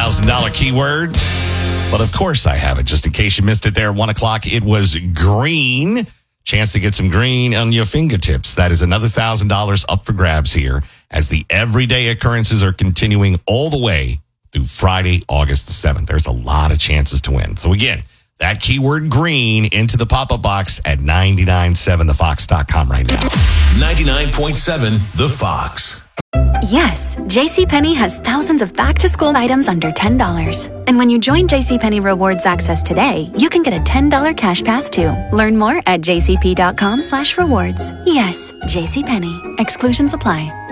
$1,000 keyword. But of course I have it. Just in case you missed it there at 1 o'clock, it was green. Chance to get some green on your fingertips. That is another $1,000 up for grabs here as the everyday occurrences are continuing all the way through Friday, August the 7th. There's a lot of chances to win. So again, that keyword green into the pop-up box at 997thefox.com right now. 99.7 The Fox. Yes, JCPenney has thousands of back-to-school items under $10. And when you join JCPenney Rewards Access today, you can get a $10 cash pass too. Learn more at jcp.com/rewards. Yes, JCPenney. Exclusions apply.